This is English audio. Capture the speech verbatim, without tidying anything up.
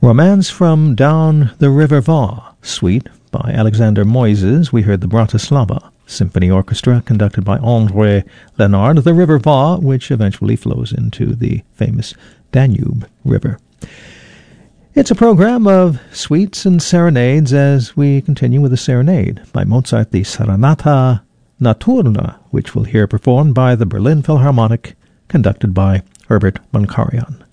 Romance from Down the River Var, Suite by Alexander Moises. We heard the Bratislava Symphony Orchestra, conducted by André Lénard, the River Var, which eventually flows into the famous Danube River. It's a program of suites and serenades as we continue with a serenade by Mozart, the Serenata Notturna, which we'll hear performed by the Berlin Philharmonic, conducted by Herbert von Karajan.